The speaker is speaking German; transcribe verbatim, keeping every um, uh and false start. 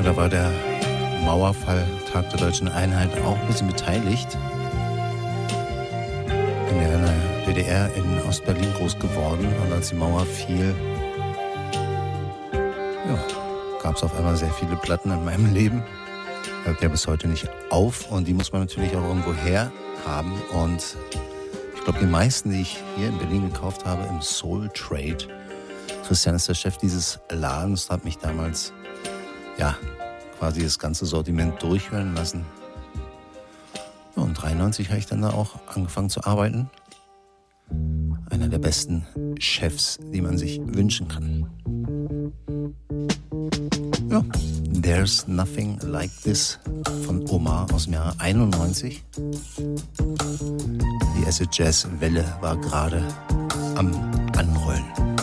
da war der Mauerfall, Tag der Deutschen Einheit, auch ein bisschen beteiligt. Ich bin ja in der D D R in Ostberlin groß geworden und als die Mauer fiel, ja, gab es auf einmal sehr viele Platten in meinem Leben. Hört ja bis heute nicht auf und die muss man natürlich auch irgendwo her haben. Und ich glaube, die meisten, die ich hier in Berlin gekauft habe, im Soul Trade. Christian ist der Chef dieses Ladens, hat mich damals, ja, quasi das ganze Sortiment durchhören lassen. Ja, und dreiundneunzig habe ich dann da auch angefangen zu arbeiten. Einer der besten Chefs, die man sich wünschen kann. Ja, There's Nothing Like This von Omar aus dem Jahre einundneunzig. Die Acid Jazz Welle war gerade am Anrollen.